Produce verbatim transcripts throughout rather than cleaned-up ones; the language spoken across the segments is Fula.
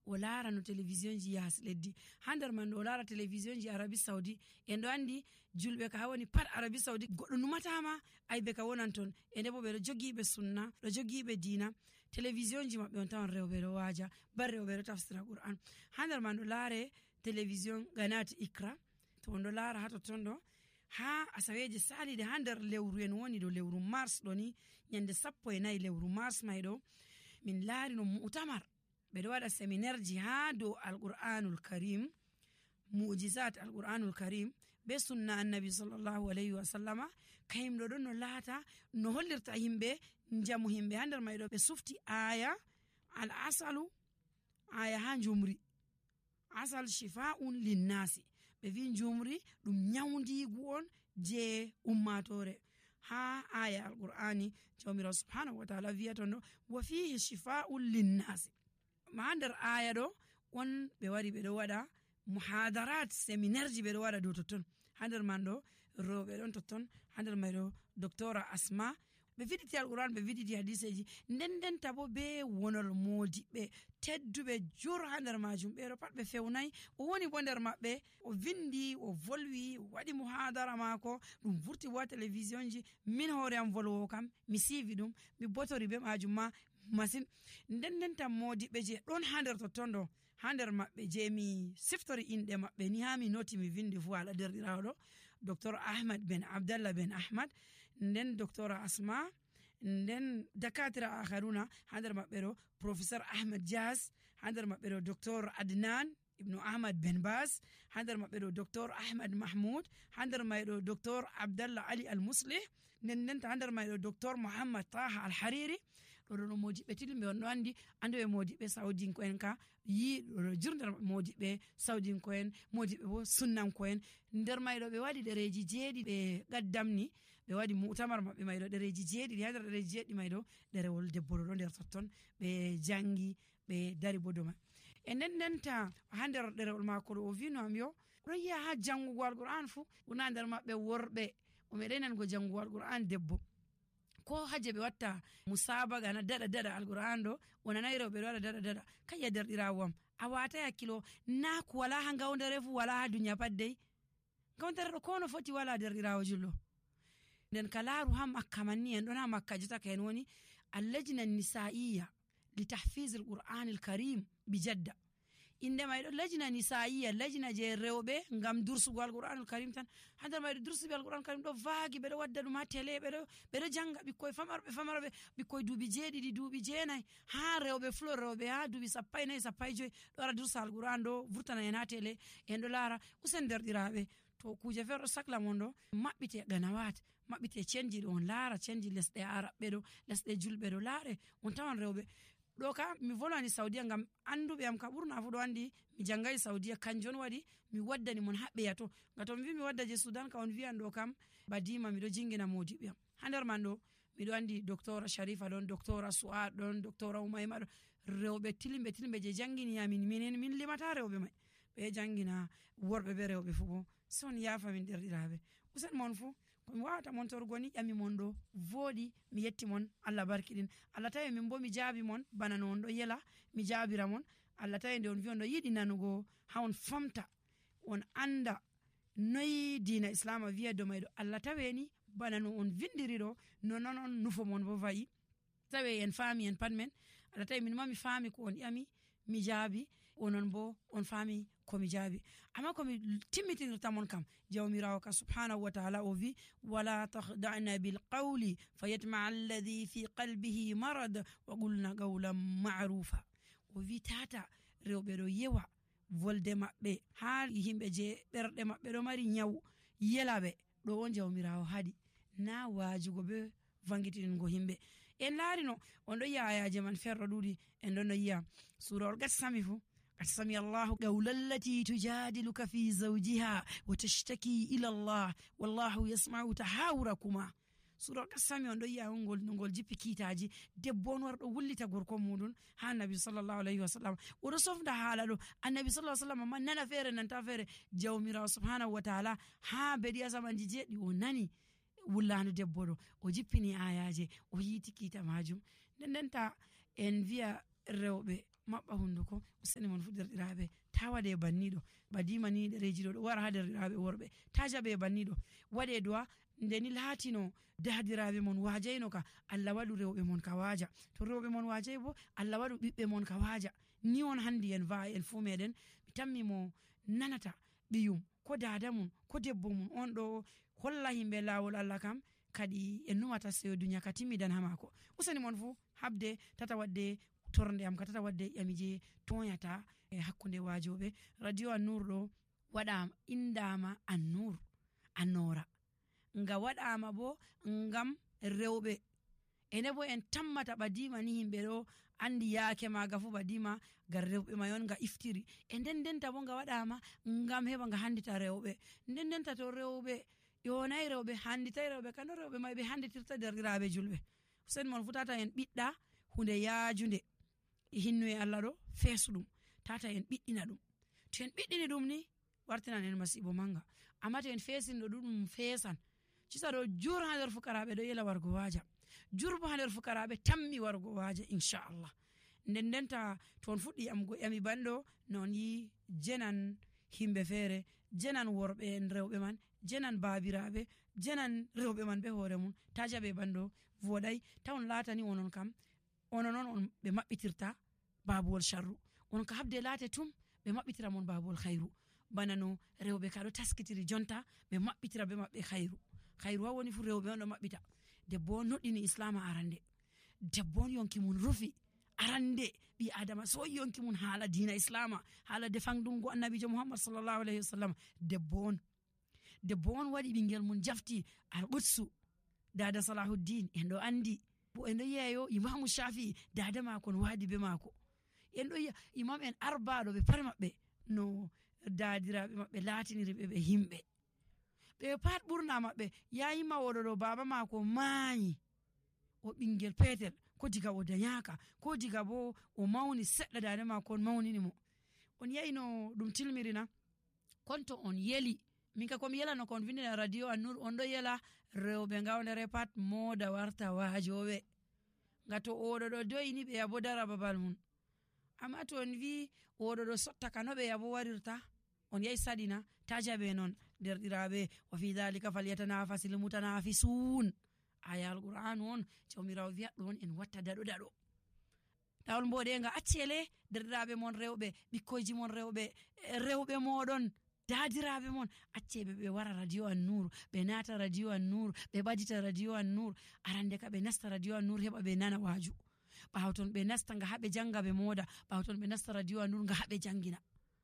o laara no télévision ji yaasi leddi ha nder man o laara télévision ji Arabie Saoudi en ɗo andi julɓe ka woni pat Arabie Saoudi goɗɗo numatama aybe ka wonan ton e nde bo ɓe ɗo jogiiɓe sunna ɗo jogiiɓe diina télévision ji maɓɓe on tawan rewɓe ɗo waaja bar rewɓe ɗo tafsira Qur'an ha nder man ɗo laare télévision Ganati Ikra to on ɗo laara ha totton ɗo ha asaweje salide ha nder lewru en woni ɗo lewru mars ɗo ni nyande sappo e nayyi lewru mars may ɗo min laari no mu'tamar ɓe ɗo waɗa séminaire ji ha dow alqur'anul karim mu'jizat alqur'anul karim be sunna annabi sallallahu alayhi wa sallama kayimɗo ɗon no laata no hollirta yimɓe jamu yimɓe ha nder may ɗo ɓe sufti aya al asalu aya ha jumri asal shifa'un linnasi ɓe wi jumri ɗum nyawdigu on je ummatore ha aya alqur'ani jawmirawo subhanahu wa ta'ala wiyata no wa fihi shifa'un linnasi ma nder aya ɗo on ɓe wari ɓe ɗo waɗa muhadarat séminaire ji ɓe ɗo waɗa dow totton ha nder man ɗo rewɓe ɗon totton ha nder may ɗo doctora Asma ɓe wiɗiti alquran ɓe wiɗiti hadiseji nden ndenta bo be wonol modiɓɓe tedduɓe jur ha nder majum ɓeɗo pat ɓe fewnayi o woni bo nder maɓɓe o vindi o volwi o waɗi muhadara mako ɗum vurti bo ha télévision ji min hoore am volwowo kam mi siivi ɗum mi botori be majum ma masine nden ndenta modiɓɓe je ɗon ha nder totton ɗo ha nder maɓɓe je mi siftori inɗe maɓɓe ni ha mi noti mi vindi fu ala derɗirawo ɗo docteur Ahmad ben Abdallah ben Ahmad nden docteur Asma nden dakatira akharuna ha nder maɓɓe ɗo professeur Ahmed Dias ha nder maɓɓe ɗo docteur Adnan ibnu Ahmad ben Bas ha nder maɓɓe ɗo docteur Ahmad Mahmoud ha nder may ɗo docteur Abdallah Ali al Muslih nden ndenta ha nder may ɗo docteur Mohammad Taha al Hariri ɗo ɗo modiɓɓe tilɓe on ɗo andi anduɓe modiɓɓe saudinko en ka yi ɗo jurdere modiɓɓe saudinko en modiɓɓe bo sunnanko en nder may ɗo ɓe waɗi ɗereji jeeɗi ɓe gaddamni ɓe waɗi mutamar maɓɓe may ɗo ɗereji jeeɗiɗi ha nder ɗereji jeeɗi may ɗo ɗerewol debbo ɗo nder totton ɓe jangi ɓe dari bo doma e nden ndenta ha nder ɗerewol mako ɗo o wino am yo ɗon yiya ha jangugo alqur'an fu wona nder maɓɓe worɓe o meɗen nango jangugo alqur'an debbo ko haje ɓe watta musabaga na daɗa daɗa alqur'an ɗo wonanayi rewɓe ɗo waɗa daɗa daɗa kayya derɗirawo am a wata hakkilo na ko wala ha gawdere fu wala ha duniya pat dey gawdere ɗo kono foti wala derɗirawo jullo nden ka laaru ha makka manni en ɗon ha makka jotaka en woni allajina nisaiya li tahfiz alqur'an alkarim bi jadda inde may ɗo lajina nisaiya lajina je rewɓe ngam dursugo alqur'an alkarim tan ha nder mayɗo dursuɓe alqur'an alkarim ɗo vaagi ɓeɗo wadda ɗum ha télé ɓeɗo ɓeɗo janga ɓikkoye famarɓe famarɓe ɓikkoye duuɓi jeeɗiɗi duuɓi jeenayi ha rewɓe fulo rewɓe ha duuɓi sappo e nayyi sappo e joyi ɗo wara dursa alqur'an ɗo vurtana en ha télé en ɗo laara usen derɗiraɓe to kuje feere ɗo sakla mon ɗo maɓɓite ganawat maɓɓite cenji ɗo on laara cenji lesɗe araɓɓe ɗo lesɗe julɓe ɗo laare on tawan rewɓe ɗo ka mi volwani saudiya ngam anduɓe am ka ɓurna fu ɗo andi mi jangayi saudiya kanjon waɗi mi waddani mon haɓɓeya to nga to mi wi mi wadda je sudan ka on wiyan ɗo kam badima miɗo jingina modiɓe am ha nder man ɗo miɗo andi doctora Sharifa ɗon doctora Suad ɗon doctora Umayma ɗon rewɓe tilimɓe tilimɓe je janginiyamin minen min limata rewɓe may ɓe jangina worɓe be rewɓe fu bo son yafa min derɗiraɓe usen mon fu komi wawata mon torgo ni ƴami mon ɗo voɗi mi yetti mon Allah barkiɗin Allah tawi min bo mi jaabi mon bana no on ɗo yela mi jaabira mon Allah tawi nde on wi on ɗo yiɗi nanugo ha on famta on anda noyi dina islama wiya do mayɗo Allah taweni bana no on vindiri ɗo no non on nufo mon bo wayi tawi en faami en pat men Allah tawi min ma mi faami ko on ƴami mi jaabi onon bo on faami komi jaabi amma komi timmitinirta mon kam jawmirawo ka subhanahu wa ta'ala o wi wala takhda'na bil qawli fayatma'a alladhi fi qalbihi marad wa qulna qawlan ma'rufa o wi tata rewɓe ɗo yewa volde maɓɓe ha yimɓe je ɓerɗe maɓɓe ɗo mari nyawu yelaɓe ɗo on jawmirawo haɗi na wajugo be vangitiningo himɓe en laarino on ɗo yiya ayaje man ferɗo ɗuɗi en ɗon ɗo yiya surawol gat sami fu قد سمع الله قول التي تجادلك في زوجها وتشتكي إلى الله والله يسمع تحاوركما sura kasami on do yiya ngol ngol jippi kitaji debbo on wardo wullita gorko mudun ha annabi sallallahu alaihi wasallam o do sofda hala do annabi sallallahu alaihi wasallam man nana fere nan ta fere jawmira subhanahu wa ta'ala ha bedi asamanji jeedi o nani wullanu debbo do o jippini ayaje o yiti kita majum den ta en via rewbe maɓɓa hunduko useni mon fu derɗiraɓe ta waɗe banniɗo badima ni ɗereji ɗo ɗo wara ha derɗiraɓe worɓe ta jaɓe banniɗo waɗe du'a ndeni laatino dadiraɓe mon wajayno ka Allah waɗu rewɓe mon ka waja to rewɓe mon wajay bo Allah waɗu ɓiɓɓe mon ka waja ni on handi en va en fu meɗen mi tammi mo nanata ɓiyum ko dada mum ko debbo mum on ɗo holla himɓe lawol Allah kam kadi en numata seyo duniya ka timmidan ha mako useni mon fu habde tata wadde torde am ka tata wadde ƴamije toyata e hakkunde wajoɓe radio An-Nur ɗo waɗama indama An-Nur Annora nga waɗama bo ngam rewɓe ene bo en tammata ɓadima ni himɓe ɗo andi yaake maga fu ɓadima gar rewɓe mayon nga iftiri e nden denta bo nga waɗama ngam heɓa nga handita rewɓe nden denta to rewɓe yonayi rewɓe handitay rewɓe kano rewɓe may ɓe handitirta derɗiraɓe julɓe usen mon fu tata en ɓiɗɗa hunde yaajunde hinnu e Allah ɗo feesu ɗum tata en ɓiɗɗina ɗum to en ɓiɗɗini ɗum ni wartinan en masibo manga amma to en feesino ɗum feesan cisa ɗo jur ha nder fukaraɓe ɗo yela wargo waaja jur bo ha nder fukaraɓe tammi wargo waaja inchallah nden ndenta toon fuɗɗi yamgo yami banɗo non yi jenan himɓe feere jenan worɓe en rewɓe man jenan babiraɓe jenan rewɓe man ɓe hoore mum ta jaɓe banɗo voɗay tawon laatani onon kam onon non on ɓe maɓɓitirta babuwol sharru on ka habde laate tum ɓe maɓɓitira mon babuwol khayru bana no rewɓe ka ɗo taskitiri jonta ɓe maɓɓitira be maɓɓe khayru khayru ha woni fu rewɓe on ɗo maɓɓita debbo on noɗɗini islama arande debbo on yonki mun rufi arande ɓi adama so yonki mun haala dina islama haala defangdungo annabijo muhammad sallallahu alayhi wa sallam debbo on debbo on waɗi ɓinguel mun jafti al-Qudsu dada Salahuddin en ɗo andi bo en ɗo yiyayo imamu Shafi'i dada mako no waadi be mako en ɗo yiya imam en arbaɗo ɓe pare maɓɓe no dadiraɓe maɓɓe latiniri ɓe ɓe himɓe ɓe pat ɓurna maɓɓe yayima oɗo ɗo baba mako maayi o ɓinguel petel ko diga o dañaka ko diga bo o mawni seɗɗa dada mako on mawnini mo on yayino ɗum tilmirina konto on yeli min ka komi yelano kon vindina radio An-Nur on ɗo yela rewɓe ngawdere pat moda warta wajoɓe nga to oɗo ɗo doyni ɓe yabo dara babal mum amma to on wi oɗo ɗo sotta ka no ɓe yabo warirta on yahi saɗina ta jaɓe noon derɗiraɓe wa fi dhalika falyatanafasil mutanafisun aya al-Qur'an on jawmirawo wiya ɗon en watta daɗo daɗo tawol mboɗenga accele derɗiraɓe mon rewɓe ɓikkoyji mon rewɓe rewɓe moɗon dadiraɓe mon acceɓe ɓe wara radio An-Nur ɓe nata radio An-Nur ɓe ɓadita radio An-Nur arande ka ɓe nasta radio An-Nur heɓa ɓe nana waju ɓawo ton ɓe nasta nga haɓe janga ɓe moda ɓawo ton ɓe nasta radio An-Nur nga haɓe jangina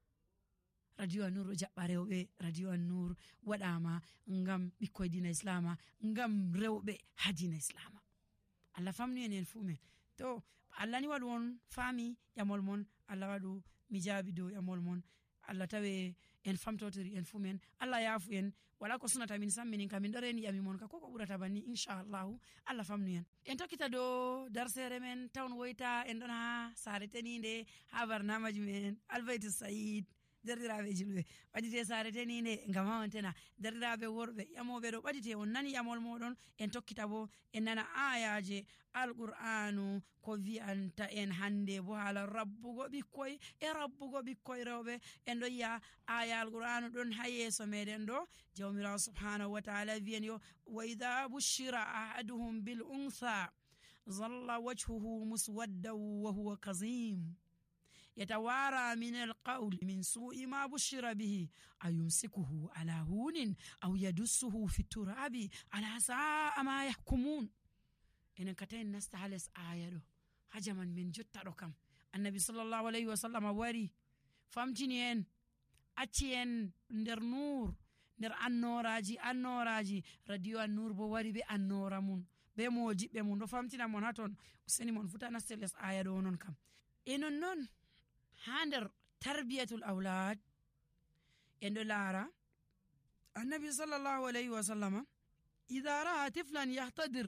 radio An-Nur ɗo jaɓɓa rewɓe radio An-Nur waɗama ngam ɓikkoye dina islama ngam rewɓe ha dina islama Allah famnu en en fu men to Allah ni waɗu on faami ƴamol mon Allah waɗu mi jaabi dow ƴamol mon Allah tawe en famtotiri en fu men Allah yaafu en wala ko sunata min samminin ka min ɗo reni ƴami mon ka koko ɓurata banni inchallahu Allah famnu en en tokkita dow darsere men tawn woyta en ɗon ha saare teninde ha barnamaji men Albaytu Sayyid derɗiraɓe julɓe ɓaɗite saare teninde ngam ha on tena derɗiraɓe worɓe ƴamoɓe ɗo ɓaɗite on nani ƴamol moɗon en tokkita bo en nana ayaje al-Qur'anu ko wi'anta en hande bo haala rabbugo ɓikkoy e rabbugo ɓikkoy rewɓe en ɗo yiya aya al-Qur'anu ɗon ha yeeso meɗen ɗo jawmirawo subhanahu wa ta'ala wiyen yo wa idha bushira ahaduhum bil untha zalla wajhuhu muswaddan wa huwa kazim يتوارى من القول من سوء ما بشر به أيمسكه على هون أو يدسه في التراب على ساء ما يحكمون إن كتين نستحلس آياته حجما من جتا ركم النبي صلى الله عليه وسلم واري فامتنين أتين ندر نور nder annoraji annoraji radio An-Nur bo wari be annora mun be moji be mun do famtina mon haton useni mon futa nasteles aya do non kam enon non hander tarbiyatul awlad endo lara annabi sallallahu alayhi wa sallam idha ra'a tiflan yahtadir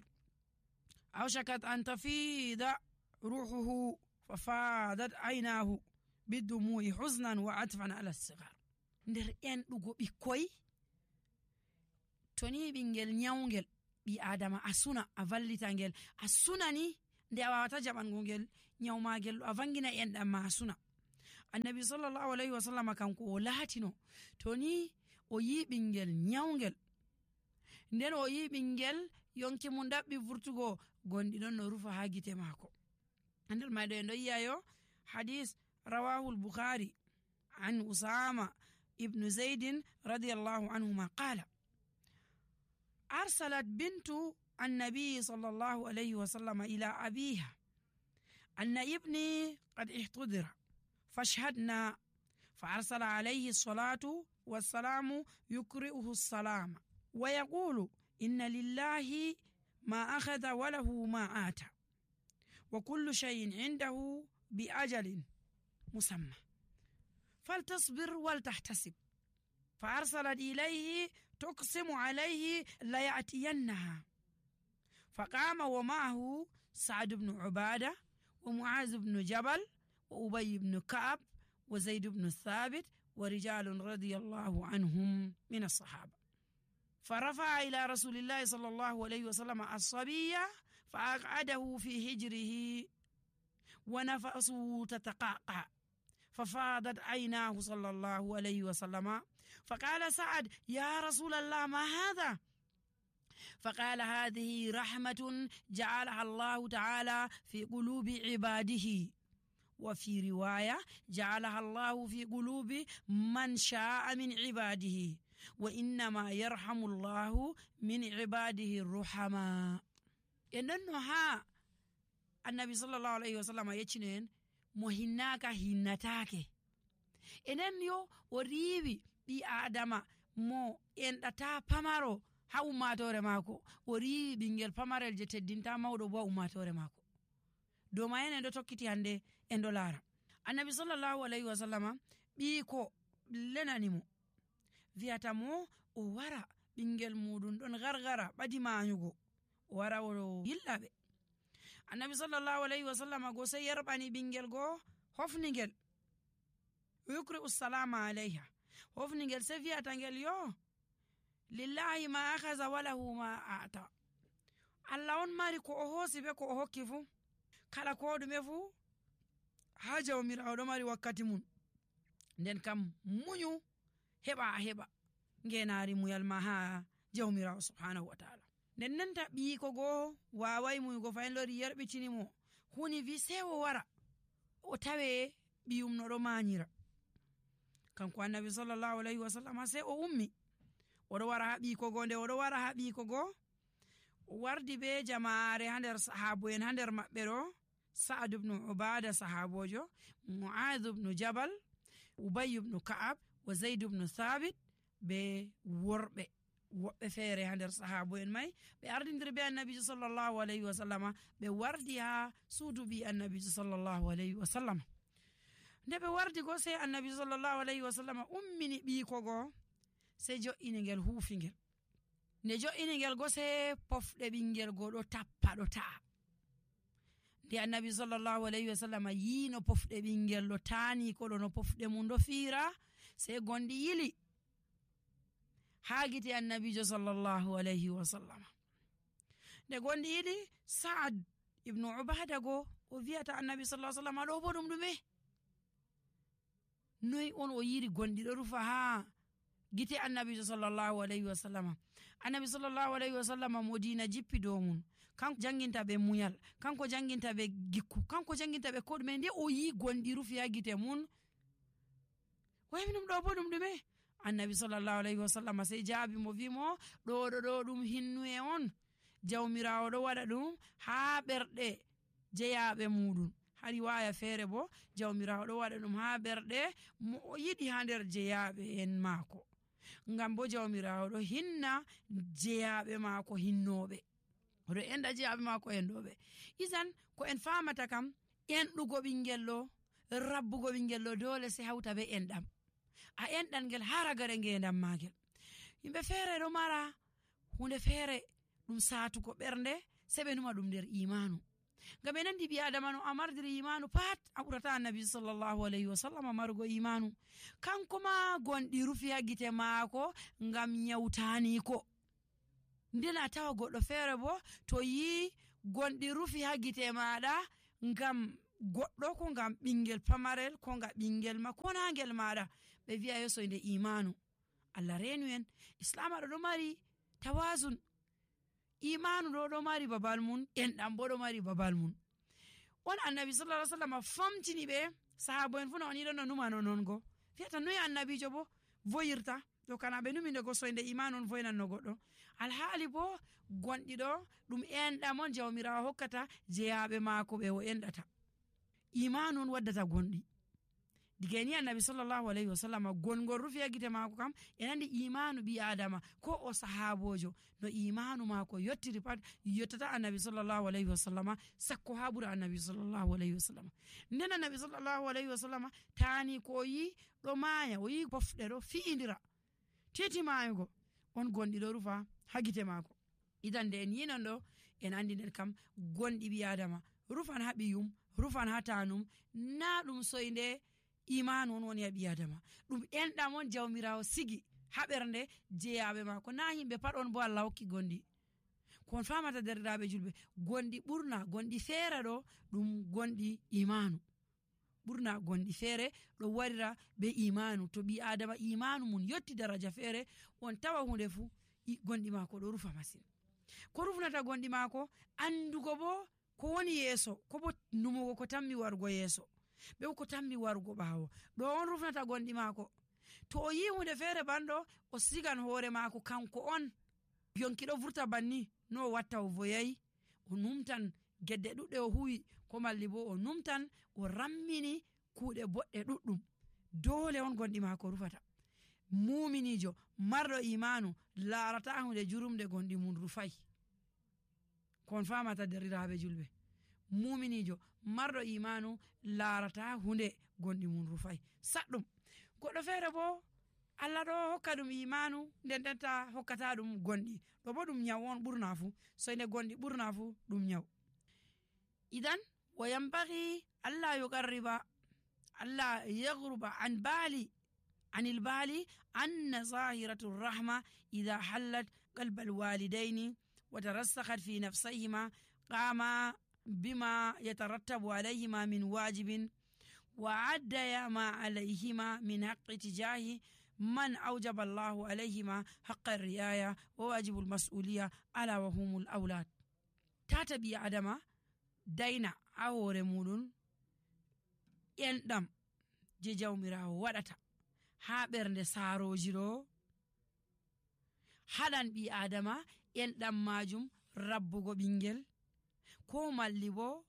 aw shakat an tafida ruhuhu fafadat aynahu bidumu'i huznan wa atfan ala as-sighar nder en dugo bikkoy toni bingel nyawngel bi adama asuna a vallita ngel asuna ni nde a wawata jaɓango ngel nyawmagel a vangina enɗam ma suna. Annabi sallallahu alaihi wasallam kanko o laatino to ni o yi ɓingel nyawngel nden o yi ɓingel yonki mum daɓɓi vurtugo gondi ɗon no rufa ha gite maako. nder mayɗo en ɗo yiyayo hadis rawahu al-Bukhari an Usama ibn Zaidin radiyallahu anhuma qala arsalat bintu النبي صلى الله عليه وسلم إلى أبيها أن ابني قد احتضر فاشهدنا فأرسل عليه الصلاة والسلام يقرئه السلام ويقول إن لله ما أخذ وله ما آتى وكل شيء عنده بأجل مسمى فلتصبر ولتحتسب. فأرسلت إليه تقسم عليه ليأتينها فقام ومعه سعد بن عبادة ومعاذ بن جبل وأبي بن كعب وزيد بن ثابت ورجال رضي الله عنهم من الصحابة. فرفع إلى رسول الله صلى الله عليه وسلم الصبي فأقعده في هجره ونفسه تتقعقع ففاضت عيناه صلى الله عليه وسلم فقال سعد يا رسول الله ما هذا؟ فقال هذه رحمة جعلها الله تعالى في قلوب عباده، وفي رواية جعلها الله في قلوب من شاء من عباده، وإنما يرحم الله من عباده الرحماء. إنه ها النبي صلى الله عليه وسلم يتشنين مهناك هنتاك إنن يو وريبي بي آدم مو إنتا پمارو ha ummatore mako o riwi ɓingel pamarel je teddinta mawɗo bo ummatore mako. dow ma en en ɗo tokkiti hande en ɗo laara annabi sallallahu alaihi wasallama ɓiiko lenanimo wiyata mo o wara ɓingel muɗum ɗon gargara ɓadi manyugo o wara o yillaɓe. annabi sallallahu alaihi wasallama go sai yerɓani ɓingel go hofnigel yukri ussalama alaiha hofnigel sai wiyata ngel yo lillahi ma akaza walahu ma ata. Allah on mari ko o hosi be ko o hokki fu kala ko ɗume fu ha jawmirawo ɗo mari wakkati mun nden kam muñu heɓa a heɓa ngenari muyal ma ha jawmirawo subhanahu wa ta'ala. nden nenta ɓiiko go wawai muyugo fayin lori yerɓitinimo huni wi sewo wara o tawe ɓiyum no ɗo manyira. kanko annabi sallallahu alaihi wasallam sai o ummi oɗo wara ha ɓiikogo nde oɗo wara ha ɓiikogo o wardi be jamaare ha nder sahabo en ha nder maɓɓe ɗo Sa'd ibn Ubada sahabojo, Mu'adh ibn Jabal, Ubay ibn Ka'ab wa Zaid ibn Thabit be worɓe woɓɓe feere ha nder sahabo en may ɓe ardindiri be annabijo sallallahu alaihi wasallama ɓe wardi ha suudu ɓi annabijo sallallahu alaihi wasallama. nde ɓe wardi go sei annabijo sallallahu alaihi wasallama ummini ɓiikogo sei jo'iningel huufingel. nde jo'iningel go sei pofɗe ɓingel go ɗo tappa ɗo ta'a. nde annabi sallallahu alaihi wasallam yi no pofɗe ɓingel ɗo taani ko ɗo no pofɗe mum ɗo fiira sei gondi yili ha gite annabijo sallallahu alaihi wasallam. nde gondi yili Sa'ad ibnu Ubada go o wiyata annabi sallallahu alaihi wasallam ɗo bo ɗum ɗume noy on o yiri gondi ɗo rufa ha gite annabijo sallallahu alaihi wasallam. annabi sallallahu alaihi wasallam modina jippi dow mum kanko janginta ɓe muyal, kanko janginta ɓe gikku, kanko janginta ɓe ko ɗume. nde o yi gondi rufi ha gite mum waymi ɗum ɗo bo ɗum ɗume annabi sallallahu alaihi wasallam sei jaabi mo wimo ɗo ɗo ɗo ɗum hinnuye on jawmirawo ɗo waɗa ɗum ha ɓerɗe jeyaɓe muɗum. ha riwaya feere bo jawmirawo ɗo waɗa ɗum ha ɓerɗe mo o yiɗi ha nder jeyaɓe en maako, ngam bo jawmirawo ɗo hinna jeyaɓe maako hinnoɓe, oɗo enɗa jeyaɓe maako enɗoɓe. isan ko en famata kam enɗugo ɓingel ɗo rabbugo ɓingel ɗo dole se hawta be enɗam. a enɗan ngel ha ragare ngendam magel. yimɓe feere ɗo mara hunde feere ɗum satugo ɓernde se ɓe numa ɗum nder imanu, ngam ɓe nandi ɓi adama no a mardiri imanu pat a ɓurata annabi sallallahu alaihi wasallam marugo imanu. kanko ma gonɗi rufi ha gite maako ngam nyawtaniko. nden a tawa goɗɗo feere bo to yi gonɗi rufi ha gite maɗa ngam goɗɗo ko ngam ɓingel pamarel ko nga ɓingel ma ko na ngel maɗa ɓe wi'a yo soyde imanu. Allah renu en, islam ɗo ɗo mari tawazun, imanu ɗo ɗo mari babal mun, enɗam bo ɗo mari babal mun. On annabi sallallahu alaihi wasallam famtini ɓe sahabo en fu na on yiɗon no numano non go fiyata noyi annabijo bo voyirta to kana ɓe numi ndego soyde imanu on voynan no goɗɗo, alhaali bo gonɗi ɗo ɗum enɗam on jawmirawo hokkata jeyaɓe maako ɓe o enɗata. Imanu on waddata gonɗi. Diga ni annabi sallallahu alaihi wasallam gongol rufi ha gite maako kam en andi imanu ɓi adama ko o sahabojo no imanu maako yottiri pat yottata annabi sallallahu alaihi wasallam sakko ha ɓura annabi sallallahu alaihi wasallam. Nden annabi sallallahu alaihi wasallam tani ko yi ɗo maya o yi pofɗe ɗo fi'indira teti mayugo on gonɗi ɗo rufa ha gite maako. Idan nde en yinon ɗo en andi nden kam gonɗi ɓi adama rufan ha ɓiyum rufan ha tanum na ɗum soyde imanu on woni ha ɓi adama, ɗum enɗam on jawmirawo sigi ha ɓernde jeyaɓe mako, na yimɓe pat on bo Allah hokki gonɗi. Kon famata derɗiraɓe julɓe, gonɗi ɓurna gonɗi feere ɗo ɗum gonɗi imanu, ɓurna gonɗi feere ɗo warira be imanu. To ɓi adama imanu mun yotti daraja feere on tawa hunde fu gonɗi mako ɗo rufa masine. Ko rufnata gonɗi mako andugo bo ko woni yeeso, ko bo numugo ko tammi wargo yeeso ɓe ko tammi warugo ɓawo, ɗo on rufnata gonɗi maako. To o yi hunde feere banɗo o sigan hoore maako kanko on yonki ɗo vurta banni no o watta o voyayi, o numtan gedde ɗuɗɗe o huwi ko malli bo o numtan o rammini kuuɗe boɗɗe ɗuɗɗum, dole on gonɗi maako rufata. Muminijo marɗo imanu larata hunde jurumde gonɗi mum rufai. Kon famata derriraɓe julɓe, muminijo marɗo imanu larata hunde gonɗi mum rufai saɗɗum. Goɗɗo feere bo Allah ɗo hokka ɗum imanu nden denta hokkata ɗum gonɗi, ɗo bo ɗum nyaw on ɓurna fu, soyde gonɗi ɓurna fu ɗum nyaw. Idan wa yambaghi alla yuqarriba alla yaghruba an bali anil bali anna zahiratu rahma idha hallat qalb alwalidaini wa tarassakhat fi nafsihima qama بما يترتب عليهما من واجب وعديا ما عليهما من حق تجاه من أوجب الله عليهما حق الرعاية وواجب المسؤولية على وهم الأولاد. تاتبي عدما دينا أور مولون يندم جيجاو ميراو ودتا هابرند سارو جيرو حدن بي عدما يندم ماجم ربو بينجل ko malli bo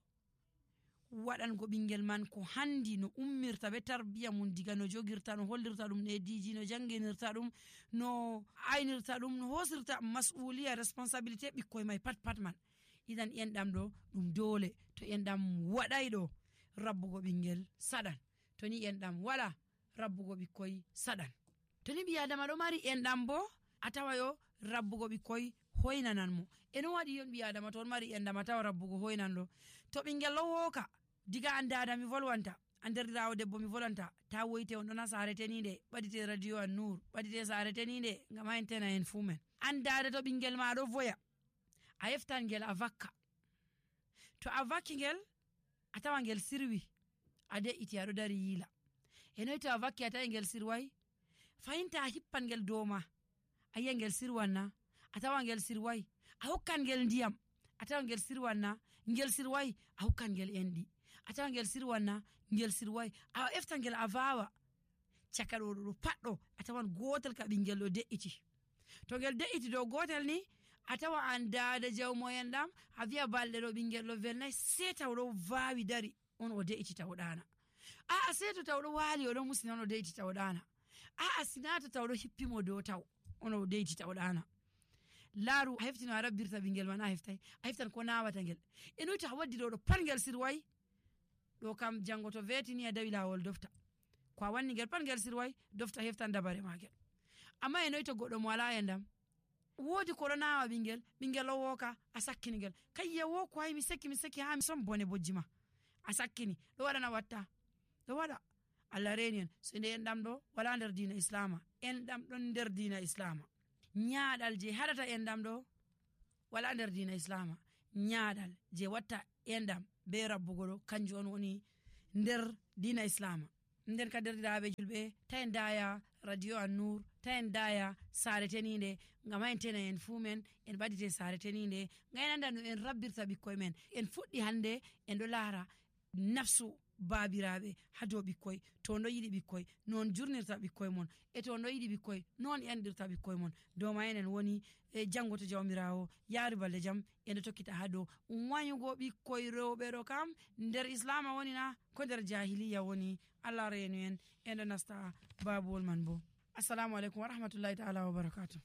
waɗango ɓingel man ko handi no ummirta be tarbiya mum diga no jogirta no hollirta ɗum nediji no janginirta ɗum no aynirta ɗum no hosirta mas'uliya responsabilité ɓikkoye may pat pat man. Idan enɗam ɗo ɗum dole, to enɗam waɗay ɗo rabbugo ɓingel saɗan, to ni enɗam wala rabbugo ɓikkoye saɗan. To ni ɓi adama ɗo mari enɗam bo a tawa yo rabbugo ɓikkoye hoynanan mo. eno waɗi yon ɓi adama to on mari enɗam a tawa rabbugo hoynan ɗo. To ɓingel ɗo woka diga an dada mi volwanta, an derɗirawo debbo mi volanta, ta woyte on ɗona sare tenide ɓaɗite radio an nour ɓaɗite sare tenide ngam ha en tena en fu men. An dada to ɓingel ma ɗo voya a heftan ngel a vakka, to a vakki ngel a tawa ngel sirwi a de'iti aɗo dari yiila. enoyi to a vakki a tawi ngel sirwai fayinta a hippan ngel doma a yiya ngel sirwanna, a tawa ngel sirwai a hokkan ngel ndiyam a tawa ngel sirwanna, ngel sirwai a hokkan ngel enɗi a tawa ngel sirwanna, ngel sirwai a eftan ngel a vawa. Caka ɗo ɗo patɗo a tawan gotel ka ɓingel ɗo de'iti, to ngel de'iti dow gotel ni a tawa an dada jawmo en ɗam a wiya balɗe ɗo ɓingel ɗo velnai sei taw ɗo vawi dari on o de'iti taw ɗana, a'a sei to taw ɗo wali oɗo musina on o de'iti taw ɗana, a'a sinata taw ɗo hippimo dow taw on o de'iti taw ɗana. Laaru a heftino a rabbirta ɓingel man a heftai a heftan ko nawata ngel. enoyi to a waddi ɗo ɗo pat ngel sirwai ɗo kam jango to vetini a dawi lawol dofta, ko a wanni ngel pat ngel sirwai dofta heftan dabare magel. Amma enoyi to goɗɗo mo wala endam wodi ko ɗo nawa ɓingel, ɓingel ɗo woka a sakkini ngel, kayya wo ko hay mi sekki mi sekki ha mi son bone bojjima a sakkini ɗo waɗana watta ɗo waɗa. Allah reni en so nde enɗam ɗo wala nder dina islama, enɗam ɗon nder dina islama. Nyaɗal je haɗata enɗam ɗo wala nder dina islama, nyaɗal je watta enɗam be rabbugo kanjum on woni nder dina islama. nden ka derdiraaɓe julɓe tawen daya radio An-Nur, tawen daya saare teninde ngam ha en tena en fuu men en ɓaɗite saare teninde ngam en anda no en rabbirta ɓikkoye men. En fuɗɗi hande en ɗo laara nafsu baabiraɓe ha dow ɓikkoy, to no yiɗi ɓikkoy non jurnirta ɓikkoy mon, e to no yiɗi ɓikkoy non yandirta ɓikkoy mon. dow ma enen woni e janggo to jawmirawo yaari balde jam en tokkita ha dow wayugo ɓikkoy rewɓe ɗo kam nder islama woni na ko nder jahiliya woni. Allah reenu en en ɗo nasta babuwol man bo. Assalamu alaikum wa rahmatullahi ta'ala wa barakatuh.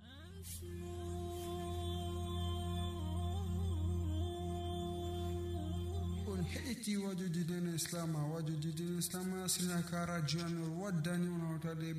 on heɗiti wajuji dina islam wajuji dina islam sina ka radio An-Nur waddani on hawtade